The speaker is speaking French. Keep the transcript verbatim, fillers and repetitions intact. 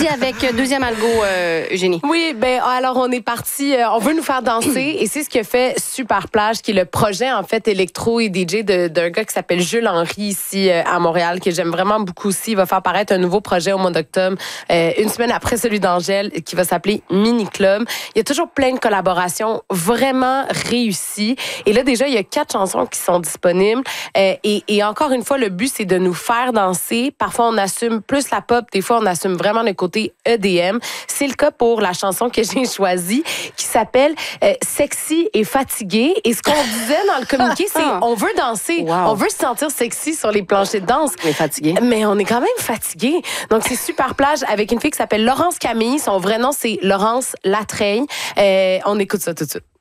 Vas-y avec euh, deuxième algo, euh, Eugénie. Oui, ben alors on est parti, euh, on veut nous faire danser et c'est ce que fait Super Plage, qui est le projet en fait électro et D J de, d'un gars qui s'appelle Jules Henry ici euh, à Montréal, que j'aime vraiment beaucoup aussi. Il va faire paraître un nouveau projet au mois d'octobre, euh, une semaine après celui d'Angèle, qui va s'appeler Mini Club. Il y a toujours plein de collaborations vraiment réussies. Et là déjà, il y a quatre chansons qui sont disponibles. Euh, et, et encore une fois, le but c'est de nous faire danser. Parfois on assume plus la pop, des fois on assume vraiment le côté E D M. C'est le cas pour la chanson que j'ai choisie, qui s'appelle euh, Sexy et fatigué. Et ce qu'on disait dans le communiqué, c'est on veut danser, Wow. on veut se sentir sexy sur les planchers de danse. Mais fatigué. Mais on est quand même fatigué. Donc c'est Super Plage avec une fille qui s'appelle Laurence Camille. Son vrai nom c'est Laurence Latreille. Euh, on écoute ça tout de suite.